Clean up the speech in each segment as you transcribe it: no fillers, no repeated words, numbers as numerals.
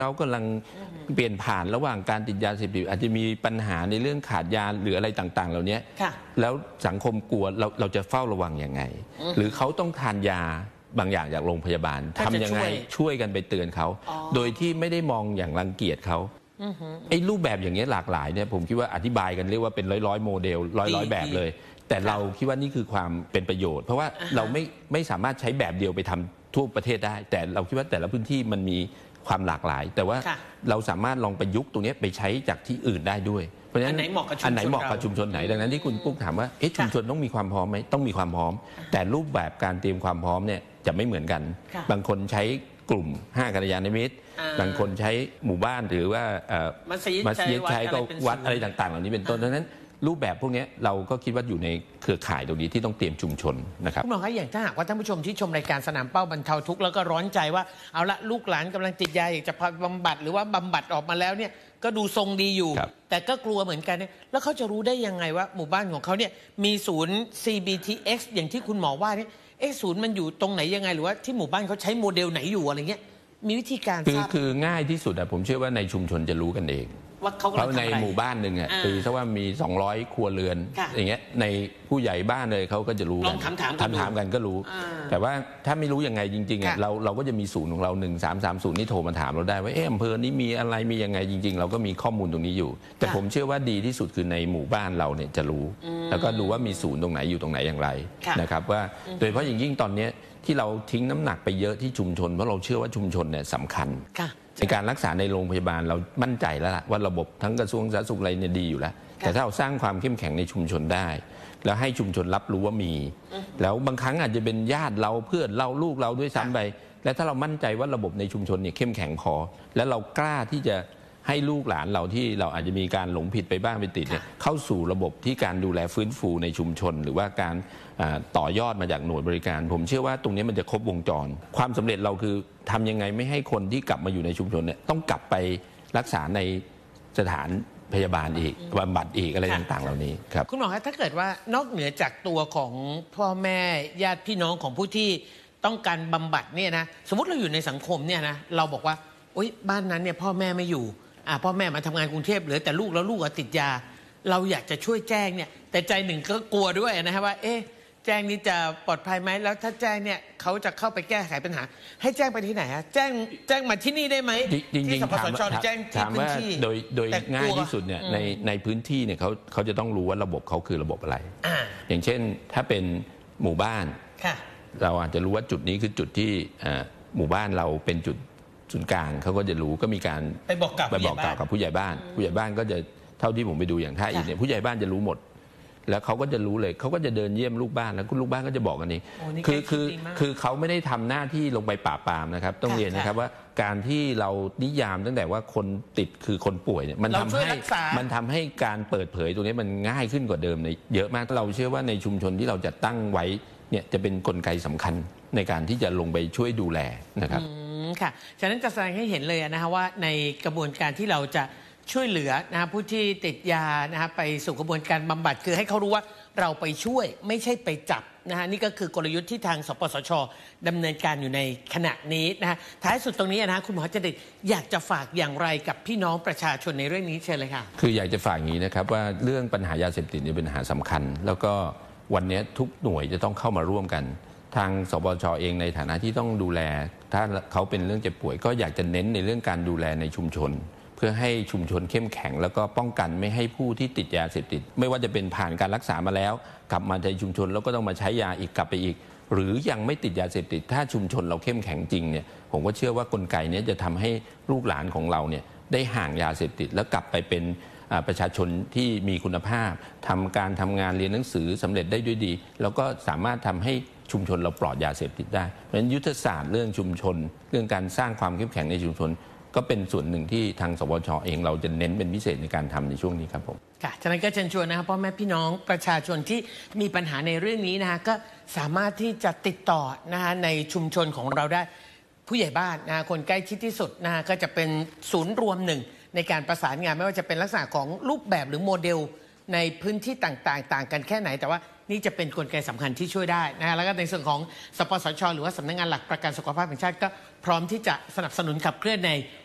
เรากำลังเปลี่ยนผ่านระหว่างการติดยาเสพติดอาจจะมีปัญหาในเรื่องขาดยาหรืออะไรต่างๆเหล่านี้แล้วสังคมกลัวเราจะเฝ้าระวังยังไงหรือเขาต้องทานยาบางอย่างจากโรงพยาบาลทำยังไงช่วยกันไปเตือนเขาโดยที่ไม่ได้มองอย่างรังเกียจเขาไอ้รูปแบบอย่างนี้หลากหลายเนี่ยผมคิดว่าอธิบายกันเรียกว่าเป็นร้อยโมเดลร้อยแบบเลยแต่เราคิดว่านี่คือความเป็นประโยชน์เพราะว่าเราไม่สามารถใช้แบบเดียวไปทำทั่วประเทศได้แต่เราคิดว่าแต่ละพื้นที่มันมีความหลากหลายแต่ว่าเราสามารถลองประยุกต์ตรงนี้ไปใช้จากที่อื่นได้ด้วยเพราะฉะนั้นอันไหนเหมาะกับชุมชนไหนดังนั้นที่คุณปุ๊กถามว่าชุมชนต้องมีความพร้อมไหมต้องมีความพร้อมแต่รูปแบบการเตรียมความพร้อมเนี่ยจะไม่เหมือนกันบางคนใช้กลุ่ม5กัลยาณมิตรบางคนใช้หมู่บ้านหรือว่ามัสยิดใช้ก็วัดอะไรต่างๆเหล่านี้เป็นต้นดังนั้นรูปแบบพวกนี้เราก็คิดว่าอยู่ในเครือข่ายตรงนี้ที่ต้องเตรียมชุมชนนะครับคุณหมอคะอย่างถ้าหากว่าท่านผู้ชมที่ชมรายการสนามเป้าบรรเทาทุกข์แล้วก็ร้อนใจว่าเอาละลูกหลานกำลังติดยาอยากจะบำบัดหรือว่าบำบัดออกมาแล้วเนี่ยก็ดูทรงดีอยู่แต่ก็กลัวเหมือนกันเนี่ยแล้วเขาจะรู้ได้ยังไงว่าหมู่บ้านของเขาเนี่ยมีศูนย์ CBTX อย่างที่คุณหมอว่าเนี่ยศูนย์มันอยู่ตรงไหนยังไงหรือว่าที่หมู่บ้านเขาใช้โมเดลไหนอยู่อะไรเงี้ยมีวิธีการคือง่ายที่สุดผมเชื่อว่าในชุมชนจะรู้กันเองเพราะในหมู่บ้านหนึ่งคือถ้าว่ามี200ครัวเรือนอย่างเงี้ยในผู้ใหญ่บ้านเลยเขาก็จะรู้กันถามกันก็รู้แต่ว่าถ้าไม่รู้ยังไงจริงๆเราก็จะมีศูนย์ของเรา1330นี่โทรมาถามเราได้ว่าอำเภอนี้มีอะไรมียังไงจริงๆเราก็มีข้อมูลตรงนี้อยู่แต่ผมเชื่อว่าดีที่สุดคือในหมู่บ้านเราเนี่ยจะรู้แล้วก็ดูว่ามีศูนย์ตรงไหนอยู่ตรงไหนอย่างไรนะครับว่าโดยเฉพาะอย่างยิ่งตอนนี้ที่เราทิ้งน้ำหนักไปเยอะที่ชุมชนเพราะเราเชื่อว่าชุมชนเนี่ยสำคัญในการรักษาในโรงพยาบาลเรามั่นใจแล้วล่ะว่าระบบทั้งกระทรวงสาธารณสุขอะไรเนี่ยดีอยู่แล้วแต่ถ้าเราสร้างความเข้มแข็งในชุมชนได้แล้วให้ชุมชนรับรู้ว่ามีแล้วบางครั้งอาจจะเป็นญาติเราเพื่อนเราลูกเราด้วยซ้ำไปและถ้าเรามั่นใจว่าระบบในชุมชนเนี่ยเข้มแข็งพอและเรากล้าที่จะให้ลูกหลานเราที่เราอาจจะมีการหลงผิดไปบ้างไปติดเนี่ยเข้าสู่ระบบที่การดูแลฟื้นฟูในชุมชนหรือว่าการต่อยอดมาจากหน่วยบริการผมเชื่อว่าตรงนี้มันจะครบวงจรความสำเร็จเราคือทำยังไงไม่ให้คนที่กลับมาอยู่ในชุมชนเนี่ยต้องกลับไปรักษาในสถานพยาบาลอีกบำบัดอีกอะไรต่างๆเหล่านี้ครับคุณหมอคะถ้าเกิดว่านอกเหนือจากตัวของพ่อแม่ญาติพี่น้องของผู้ที่ต้องการบำบัดเนี่ยนะสมมติเราอยู่ในสังคมเนี่ยนะเราบอกว่าบ้านนั้นเนี่ยพ่อแม่ไม่อยู่พ่อแม่มาทำงานกรุงเทพเหลือแต่ลูกแล้วลูกติดยาเราอยากจะช่วยแจ้งเนี่ยแต่ใจหนึ่งก็กลัวด้วยนะครับว่าแจ้งนี้จะปลอดภัยไหมแล้วถ้าแจ้งเนี่ยเขาจะเข้าไปแก้ไขปัญหาให้แจ้งไปที่ไหนฮะแจ้งมาที่นี่ได้ไหมที่สปสชแจ้งที่พื้นที่โดยง่ายที่สุดเนี่ยในพื้นที่เนี่ยเขาจะต้องรู้ว่าระบบเขาคือระบบอะไรอย่างเช่นถ้าเป็นหมู่บ้านเราอาจจะรู้ว่าจุดนี้คือจุดที่หมู่บ้านเราเป็นจุดศูนย์กลางเขาก็จะรู้ก็มีการไปบอกกล่าวกับผู้ใหญ่บ้านก็จะเท่าที่ผมไปดูอย่างท่าอิฐเนี่ยผู้ใหญ่บ้านจะรู้หมดแล้วเขาก็จะรู้เลยเขาก็จะเดินเยี่ยมลูกบ้านแล้วลูกบ้านก็จะบอกกันเองคือเขาไม่ได้ทำหน้าที่ลงไปปราบปรามนะครับต้องเรียนนะครับว่าการที่เรานิยามตั้งแต่ว่าคนติดคือคนป่วยเนี่ยมันทำให้การเปิดเผยตรงนี้มันง่ายขึ้นกว่าเดิมเยอะมากเราเชื่อว่าในชุมชนที่เราจะตั้งไว้เนี่ยจะเป็นกลไกสำคัญในการที่จะลงไปช่วยดูแลนะครับค่ะฉะนั้นจะแสดงให้เห็นเลยนะคะว่าในกระบวนการที่เราจะช่วยเหลือนะผู้ที่ติดยาไปสู่กระบวนการบำบัดคือให้เขารู้ว่าเราไปช่วยไม่ใช่ไปจับนี่ก็คือกลยุทธ์ที่ทางสปสช.ดำเนินการอยู่ในขณะนี้ท้ายสุดตรงนี้คุณหมอจะอยากจะฝากอย่างไรกับพี่น้องประชาชนในเรื่องนี้เชิญเลยค่ะคืออยากจะฝากอย่างนี้นะครับว่าเรื่องปัญหายาเสพติดเป็นปัญหาสำคัญแล้วก็วันนี้ทุกหน่วยจะต้องเข้ามาร่วมกันทางสปสช.เองในฐานะที่ต้องดูแลถ้าเขาเป็นเรื่องเจ็บป่วยก็อยากจะเน้นในเรื่องการดูแลในชุมชนเพื่อให้ชุมชนเข้มแข็งแล้วก็ป้องกันไม่ให้ผู้ที่ติดยาเสพติดไม่ว่าจะเป็นผ่านการรักษามาแล้วกลับมาในชุมชนแล้วก็ต้องมาใช้ยาอีกกลับไปอีกหรือยังไม่ติดยาเสพติดถ้าชุมชนเราเข้มแข็งจริงเนี่ยผมก็เชื่อว่ากลไกนี้จะทำให้ลูกหลานของเราเนี่ยได้ห่างยาเสพติดแล้วกลับไปเป็นประชาชนที่มีคุณภาพทำงานเรียนหนังสือสำเร็จได้ด้วยดีแล้วก็สามารถทำให้ชุมชนเราปลอดยาเสพติดได้เพราะฉะนั้นยุทธศาสตร์เรื่องชุมชนเรื่องการสร้างความเข้มแข็งในชุมชนก็เป็นส่วนหนึ่งที่ทางสปสช.เองเราจะเน้นเป็นพิเศษในการทำในช่วงนี้ครับผมค่ะฉะนั้นก็เชิญชวนนะครับพ่อแม่พี่น้องประชาชนที่มีปัญหาในเรื่องนี้ก็สามารถที่จะติดต่อในชุมชนของเราได้ผู้ใหญ่บ้านคนใกล้ชิดที่สุดก็จะเป็นศูนย์รวมหนึ่งในการประสานงานไม่ว่าจะเป็นลักษณะของรูปแบบหรือโมเดลในพื้นที่ต่างกันแค่ไหนแต่ว่านี่จะเป็นกลไกสำคัญที่ช่วยได้แล้วก็ในส่วนของสปสช.หรือว่าสำนักงานหลักประกันสุขภาพแห่งชาติก็พร้อมที่จะสนับสนุนขับเคลื่อนใน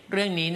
เรื่องนี้